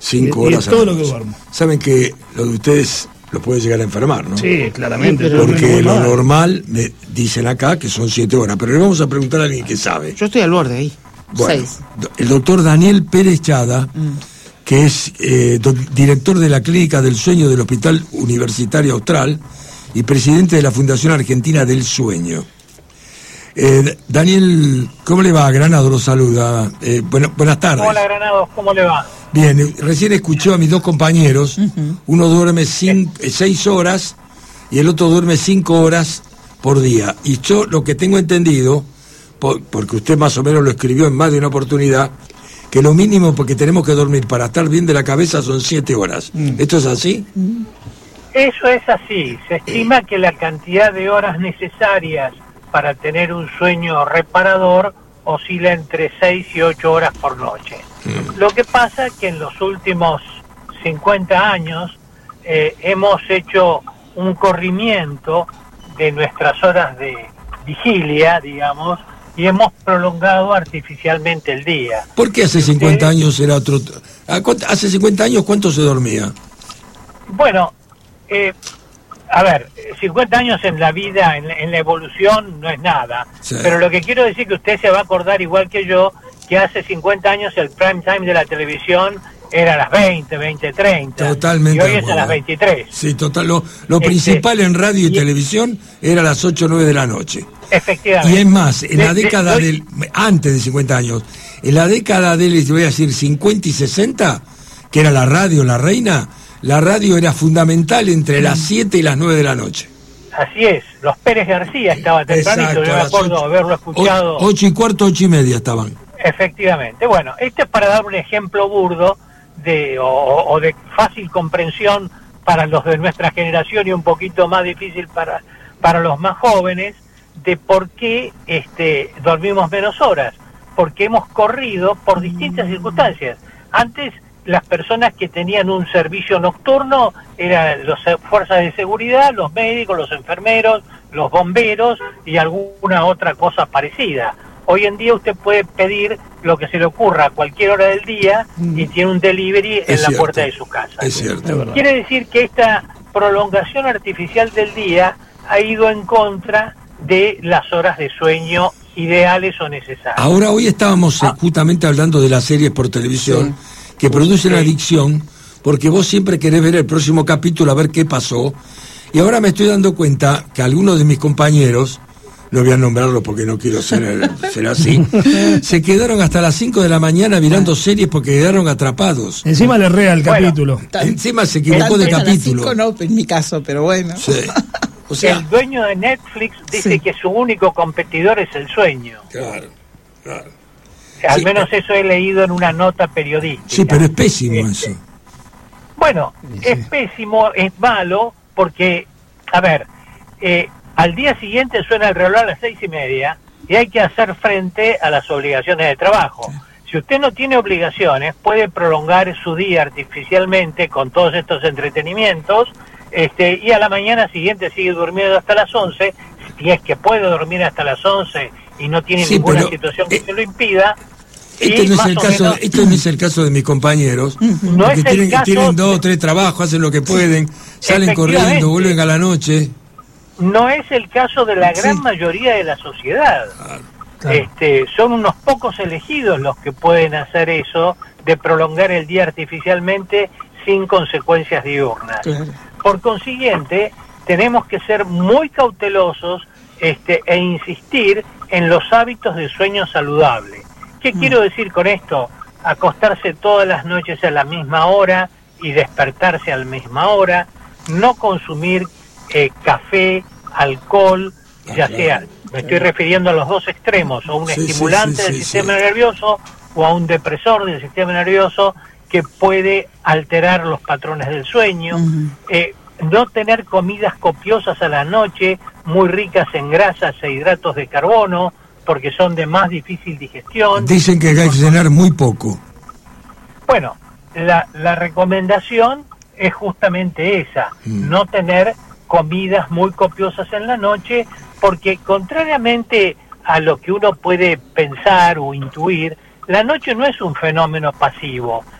5 horas. Y todo lo que duermo. Saben que lo de ustedes lo puede llegar a enfermar, ¿no? Sí, claramente. Porque lo normal, me dicen acá, que son 7 horas. Pero le vamos a preguntar a alguien que sabe. Yo estoy al borde ahí. Bueno, 6. el doctor Daniel Pérez Chada, que es director de la Clínica del Sueño del Hospital Universitario Austral y presidente de la Fundación Argentina del Sueño. Daniel, ¿cómo le va? Granados lo saluda. Buenas tardes. Hola, Granados, ¿cómo le va? Bien, recién escuchó a mis dos compañeros. Uno duerme 6 horas y el otro duerme 5 horas por día. Y yo lo que tengo entendido, porque usted más o menos lo escribió en más de una oportunidad, que lo mínimo porque tenemos que dormir para estar bien de la cabeza son 7 horas. ¿Esto es así? Eso es así. Se estima que la cantidad de horas necesarias para tener un sueño reparador oscila entre 6 y 8 horas por noche. Lo que pasa es que en los últimos 50 años hemos hecho un corrimiento de nuestras horas de vigilia, digamos, y hemos prolongado artificialmente el día. ¿Por qué hace 50 años era otro? ¿Hace 50 años cuánto se dormía? Bueno, a ver, 50 años en la vida, en la evolución, no es nada. Sí. Pero lo que quiero decir que usted se va a acordar, igual que yo, que hace 50 años el prime time de la televisión era a las 20:30. Totalmente. Y hoy es a las 23. Sí, total. Lo principal en radio y televisión era a las 8 o 9 de la noche. Efectivamente. Y es más, en la década antes de 50 años, en la década de, les voy a decir, 50 y 60, que era la radio, la reina, la radio era fundamental entre las 7 y las 9 de la noche. Así es, los Pérez García estaba tempranito, yo me acuerdo haberlo escuchado. 8 y cuarto, 8 y media estaban. Efectivamente. Bueno, este es para dar un ejemplo burdo o de fácil comprensión para los de nuestra generación y un poquito más difícil para los más jóvenes, de por qué dormimos menos horas. Porque hemos corrido por distintas circunstancias. Antes, las personas que tenían un servicio nocturno eran las fuerzas de seguridad, los médicos, los enfermeros, los bomberos y alguna otra cosa parecida. Hoy en día usted puede pedir lo que se le ocurra a cualquier hora del día y tiene un delivery en la puerta de su casa. Es cierto. Quiere decir que esta prolongación artificial del día ha ido en contra de las horas de sueño ideales o necesarias. Ahora, hoy estábamos justamente hablando de las series por televisión que producen adicción, porque vos siempre querés ver el próximo capítulo a ver qué pasó, y ahora me estoy dando cuenta que algunos de mis compañeros, no voy a nombrarlo porque no quiero ser así, se quedaron hasta las 5 de la mañana mirando series porque quedaron atrapados. Encima le rea el capítulo. Encima se equivocó de capítulo. 5 no, en mi caso, pero bueno. Sí. O sea, el dueño de Netflix dice que su único competidor es el sueño. Claro. Al menos eso he leído en una nota periodística. Sí, pero es pésimo eso. Bueno, es pésimo, es malo, porque, a ver, al día siguiente suena el reloj a las 6:30 y hay que hacer frente a las obligaciones de trabajo. Si usted no tiene obligaciones, puede prolongar su día artificialmente con todos estos entretenimientos, y a la mañana siguiente sigue durmiendo hasta las 11, si es que puede dormir hasta las 11 y no tiene ninguna situación que se lo impida. Este no es el caso de mis compañeros, no es que tienen 2 o 3 trabajos, hacen lo que pueden, salen corriendo, vuelven a la noche. No es el caso de la gran mayoría de la sociedad. Claro. Son unos pocos elegidos los que pueden hacer eso, de prolongar el día artificialmente sin consecuencias diurnas. Claro. Por consiguiente, tenemos que ser muy cautelosos e insistir en los hábitos de sueño saludable. ¿Qué quiero decir con esto? Acostarse todas las noches a la misma hora y despertarse a la misma hora, no consumir café, alcohol, ya sea, me estoy refiriendo a los dos extremos, o un estimulante del sistema nervioso o a un depresor del sistema nervioso que puede alterar los patrones del sueño, no tener comidas copiosas a la noche, muy ricas en grasas e hidratos de carbono, porque son de más difícil digestión. Dicen que hay que cenar muy poco. Bueno, la recomendación es justamente esa, no tener comidas muy copiosas en la noche, porque contrariamente a lo que uno puede pensar o intuir, la noche no es un fenómeno pasivo,